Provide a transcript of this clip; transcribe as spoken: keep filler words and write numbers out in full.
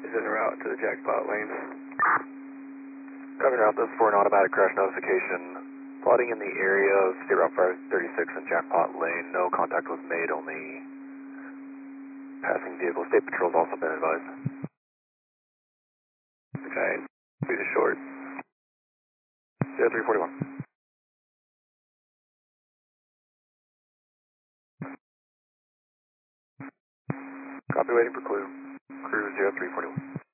is en route to the jackpot lane. Coming out this for an automatic crash notification. Plotting in the area of State Route five thirty-six and Jackpot Lane. No contact was made, only passing vehicle. State Patrol's also been advised. Okay, speed is short. zero three forty-one. Copy, waiting for clue. Crew zero three forty-one.